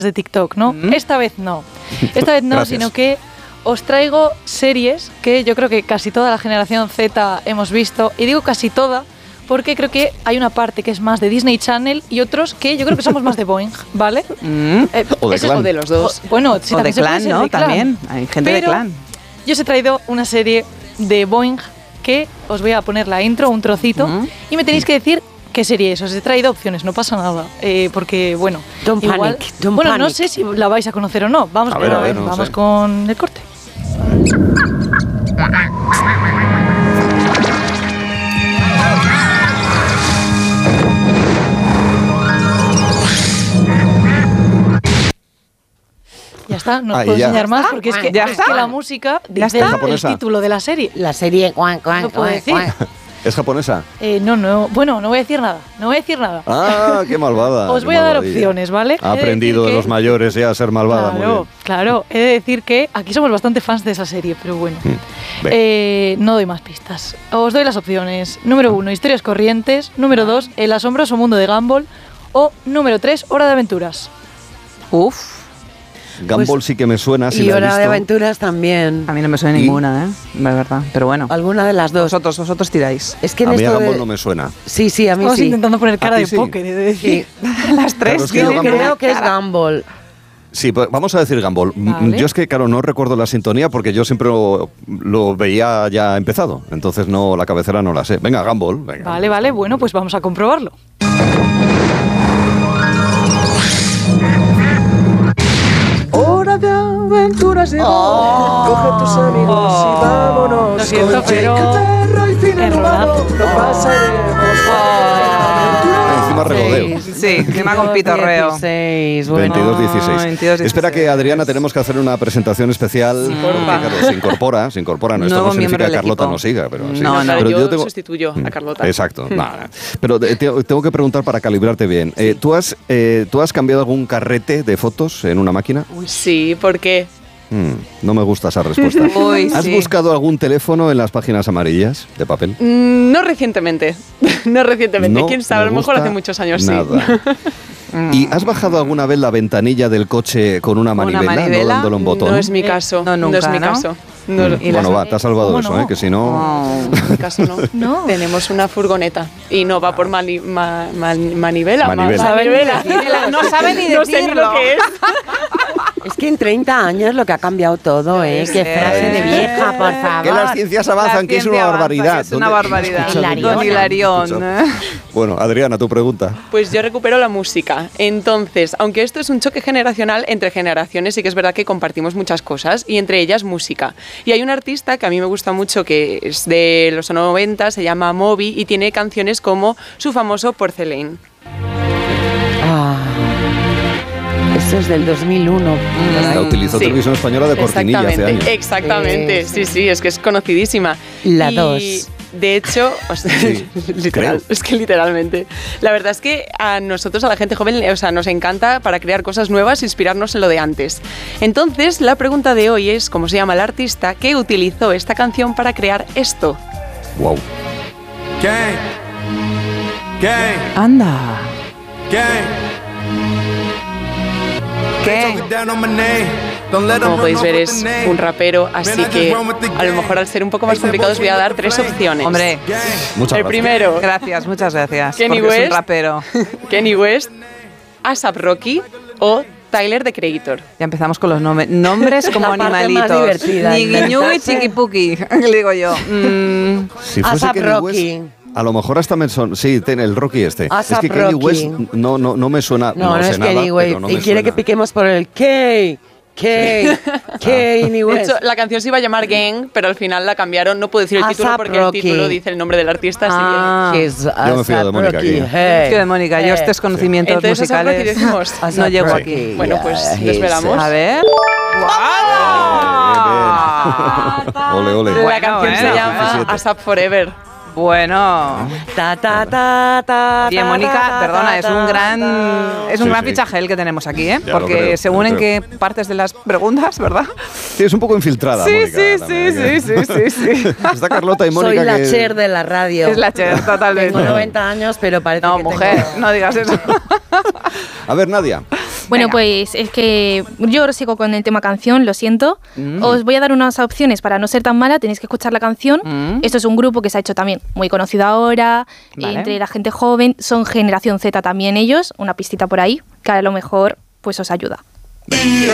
de TikTok, ¿no? Esta vez no. Esta vez no, Gracias. sino que os traigo series que yo creo que casi toda la generación Z hemos visto. Y digo casi toda porque creo que hay una parte que es más de Disney Channel y otros que yo creo que somos más de Boing, ¿vale? O de ese- Clan. O de los dos. Bueno, sí, O de también se puede Clan, ser ¿no? de Clan. También. Hay gente de Pero Clan. Yo os he traído una serie de Boing que os voy a poner la intro, un trocito, y me tenéis que decir qué serie es. Os he traído opciones, no pasa nada. Porque, bueno, Don't igual, panic, don't bueno, no panic. sé si la vais a conocer o no. Vamos, A ver, no vamos sé. con el corte. Ya está, no os Ah, y puedo ya. enseñar más porque es que, ¿Ya es está? que la música ¿Ya dice está? el ¿Japonesa? título de la serie. La serie... No puedo decir. ¿Es japonesa? No, bueno, no voy a decir nada. No voy a decir nada. Ah, qué malvada. Os qué voy a dar malvadilla. opciones, ¿vale? Ha He de aprendido decir de los que- mayores ya a ser malvada. muy Claro, bien. claro. He de decir que aquí somos bastante fans de esa serie, pero bueno. No doy más pistas. Os doy las opciones. Número 1, Historias Corrientes. Número 2, El asombroso mundo de Gumball. O número 3, Hora de Aventuras. Uf, Gumball sí que me suena, si Y la he Hora de visto. Aventuras también. a mí no me suena ¿Y? ninguna, la verdad. Pero bueno, Alguna de las dos. vosotros tiráis. Es que en A mí a esto Gumball de- no me suena. Sí, a mí Estamos sí. intentando poner cara ¿A ti de sí? póker, he de decir. Sí. Las tres. Claro, es que Yo yo creo que es Gumball. Sí, pues vamos a decir Gumball. Vale. Yo es que, claro, no recuerdo la sintonía porque yo siempre lo veía ya empezado. Entonces no, la cabecera no la sé. Venga, Gumball. Venga. Vale, bueno, pues vamos a comprobarlo. Hora de aventuras llegó. Coge tus amigos y vámonos. Lo siento, Con pero- Jake, el perro y Finn el humano. Errorazo. Lo pasaremos. Encima regodeo. Sí, encima con pitorreo. 16, bueno. 22-16. 22-16. Espera que, Adriana, tenemos que hacer una presentación especial. porque, claro, se incorpora. No, esto Nuevo no significa miembro que del Carlota equipo. no siga, pero sí. No, no. Pero yo tengo- sustituyo a Carlota. Exacto. Nada. Pero tengo que preguntar para calibrarte bien. ¿Tú has cambiado algún carrete de fotos en una máquina? Sí, ¿por qué? No me gusta esa respuesta. Uy, ¿Has sí. buscado algún teléfono en las páginas amarillas de papel? No recientemente. No recientemente. No Quién sabe, a me lo mejor gusta hace muchos años nada. sí. ¿Y has bajado alguna vez la ventanilla del coche con una manivela, manivela? no dándole un botón? No es mi caso. No, No, nunca, es mi ¿no? caso. No, Y Bueno, las- va, te has salvado ¿Cómo eso, no? que si no... Oh. en mi caso no. No. Tenemos una furgoneta y no va por manivela. Manivela. No sabe ni No sé ni decirlo. lo que es. Es que en 30 años lo que ha cambiado todo, ¿eh? Qué frase de vieja, por favor. Que las ciencias avanzan, La que es una ciencia avanza, barbaridad. que es una ¿Dónde- barbaridad. Escucha, Don Hilarión. escucha. Bueno, Adriana, tu pregunta. Pues yo recupero la música. Entonces, aunque esto es un choque generacional entre generaciones, sí que es verdad que compartimos muchas cosas y entre ellas música. Y hay un artista que a mí me gusta mucho que es de los 90, se llama Moby y tiene canciones como su famoso Porcelain. Ah, eso es del 2001. La utilizó Sí. Televisión Española de cortinilla hace años. Exactamente, sí, es que es conocidísima. La Y, 2. De hecho, o sea, Sí, literal, creo. es que literalmente. La verdad es que a nosotros, a la gente joven, o sea, nos encanta para crear cosas nuevas, inspirarnos en lo de antes. Entonces, la pregunta de hoy es, ¿cómo se llama el artista que utilizó esta canción para crear esto? Wow. Gang. Gang. Anda. Gang. ¿Qué? Como podéis ver, es un rapero, así que a lo mejor al ser un poco más complicado os voy a dar 3 opciones. Hombre, Muchas El gracias. primero, gracias, muchas gracias. Kenny porque es West. un rapero. Kenny West, A$AP Rocky o Tyler, The Creator. Ya empezamos con los nombres como La parte más animalitos. divertida, Ñigui-ñugui, inventarse. chiquipuki, le digo yo. Si fuese A$AP Kenny Rocky. West, a lo mejor hasta me son... Sí, tiene el Rocky este. Es A$AP que Kenny Rocky. West no me suena... No, no sé es nada, Kenny West. pero no Y me quiere suena. que piquemos por el Kenny De West. hecho, la canción se iba a llamar Gang, pero al final la cambiaron. No puedo decir el título A$AP porque Rocky. el título dice el nombre del artista. Ah. He's Yo me fío de A$AP Mónica Rocky. aquí. Hey. Tío de Mónica, yo estos conocimientos Entonces, A$AP Rocky musicales decimos. no llego A$AP aquí. Rocky, Bueno, pues yeah, desvelamos. A ver. Ole, ole. La Bueno, canción se bueno. llama 17. A$AP Forever. Bueno. Ta, ta, ta, ta, Bien, ta, Mónica, ta, perdona, ta, es un gran, ta. es un Sí, gran sí. fichaje el que tenemos aquí, ¿eh? Ya lo Porque creo, según lo en creo. qué partes de las preguntas, ¿verdad? Sí, es un poco infiltrada, Sí, Mónica, sí, también, sí, ¿eh? sí, sí, sí, sí. Está Carlota y Soy Mónica la que... Cher de la radio. Es la Cher, totalmente. Tengo 90 años, pero parece No, que mujer, tengo... no digas eso. A ver, Nadia, Bueno, Venga. pues es que yo sigo con el tema canción, lo siento. Os voy a dar unas opciones para no ser tan mala, tenéis que escuchar la canción. Esto es un grupo que se ha hecho también muy conocido ahora, Vale. entre la gente joven, son generación Z también ellos, una pistita por ahí, que a lo mejor pues os ayuda.